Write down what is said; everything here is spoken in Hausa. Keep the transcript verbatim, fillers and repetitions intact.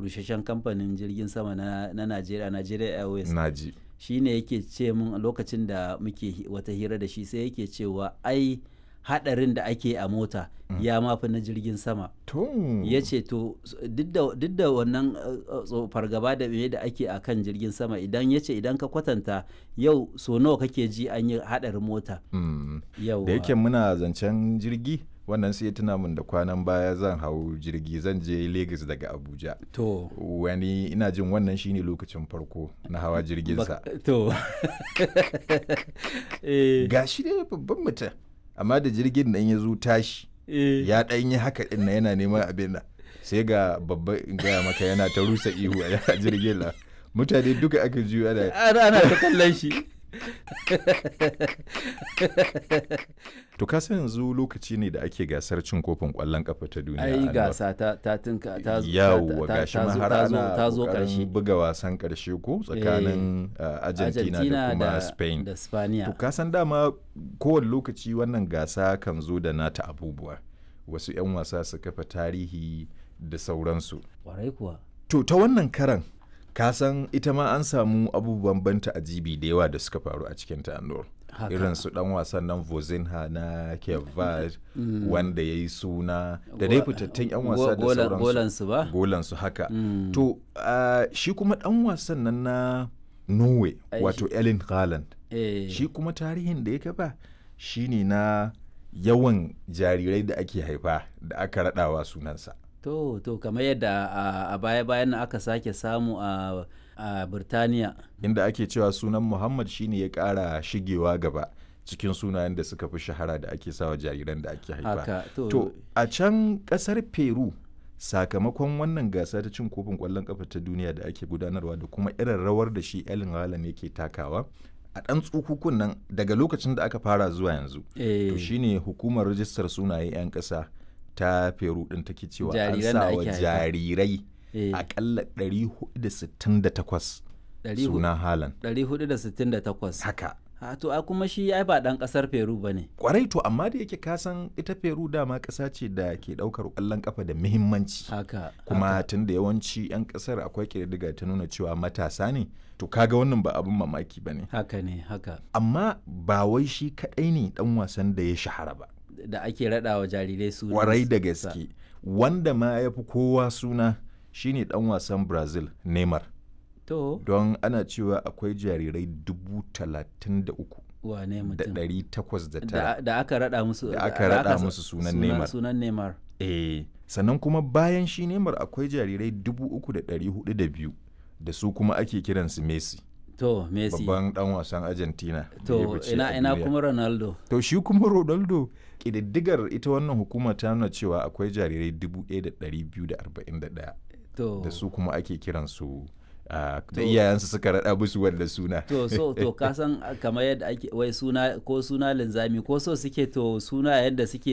rusheshen kamfanin jirgin sama na, na Najeriya, Nigeria Airways. Naji. Shi ne yake ce mun lokacin da muke wata hira da shi sai yake cewa ai hadarin da ake a mota mm. ya mafi na jirgin sama. Ya ce to duk da wannan uh, fargaba da me da ake a kan jirgin sama, idan ya ce idan ka kwatanta yau so nawa kake ji an yi hadarin mota. Mm. Da yake muna zancen jirgi, wannan sai tuna min da kwanan baya zan hau jirgi zan je Lagos daga Abuja. To wani ina jin wannan shine lokacin farko na hawa jirgin sa. To gashi dai babban mutum, amma da jirgin nan ya zo tashi ya ɗan yi haka ɗin na yana neman abin nan sai ga babban in gaya maka yana ta rusa ihu a jirgin nan, mutane duka aka juyo ana ana ta kallon shi. To ka san yanzu lokaci ne da ake gasar cin kofin ƙwallon ƙafa ta duniya. Ai gasa ta ta tinka ta zo yawa gashi ma har ana ta zo ƙarshe, buga wasan ƙarshe ko tsakanin uh, Argentina, Argentina da kuma da, Spain da Spaniya. To ka san dama kowane lokaci wannan gasa kan zo da nata abubuwa, wasu 'yan wasa su kafa tarihi da sauransu. Warai kuwa. To ta wannan karan ka san ita ma an samu abubuwan banta ajibi da yawa da suka faru a cikin ta Anur. Irin su dan wasan nan Vozinha na Cape Verde mm. wanda ya yi suna da dai fitattun 'yan wasa da sauransu. Golansu ba? Golansu haka. Mm. To uh, shi kuma dan wasan nan na Norway wato Erling Haaland. Eh. Shi kuma tarihin da ya kafa shine na yawan jarirai da ake haifa da aka raɗawa sunansa. To, to kamar yadda a baya-bayan aka sake samu a a Birtaniya. Inda ake cewa sunan Muhammad shine ya ƙara shigewa gaba cikin sunayen da suka fi shahara da ake sawa jariran da ake haifa. Haka, to, to a can ƙasar Peru, sakamakon wannan gasa ta cin kofin ƙwallon ƙafa ta duniya da ake gudanarwa da kuma irin rawar da shi Erling Haaland yake takawa, a ɗan tsukukun nan daga lokacin da aka fara zuwa yanzu. Eh. To shine hukumar rajistar sunaye 'yan ƙasa ta Peru din take cewa an sa wa jarirai akalla ɗari hudu da sittin da takwas suna Haaland. ɗari hudu da sittin da takwas. Haka. Ha, to a kuma shi ya ba ɗan ƙasar Peru ba ne. Kwarai to, amma da yake kasan ita Peru dama ƙasa ce da ke ɗaukar ƙwallon ƙafa da muhimmanci. Haka. Kuma tun da yawanci 'yan ƙasar akwai ƙididdiga ta nuna cewa matasa ne, to kaga wannan ba abin mamaki ba ne. Haka ne, haka. Amma ba wai shi kaɗai ne ɗan wasan da ya shahara ba. Da ake raɗa wa jarirai suna. Kwarai da gaske. Wanda ma ya fi kowa suna shine ɗan wasan Brazil, Neymar. To. Don ana cewa akwai jarirai dubu talatin da uku. Wane mutum? Da ɗari takwas da tara. Da aka raɗa musu. Da aka raɗa musu sunan Neymar. Sunan Neymar. Eh, sannan kuma bayan shi Neymar akwai jarirai dubu uku da ɗari hudu da biyu da su kuma ake kiransu Messi. To, Messi. Babban ɗan wasan Argentina. To, ina ina kuma Ronaldo. To, shi kuma Ronaldo, ƙididdigar ita wannan hukuma ta nuna cewa akwai jarirai dubu ɗaya da ɗari biyu da arba'in da ɗaya. To. Da su kuma ake kiransu Uh, da iyayensu suka raɗa musu wanda suna. To, so, to, kasan kamar yadda ake wai suna ko suna linzami ko so suke to suna yadda suke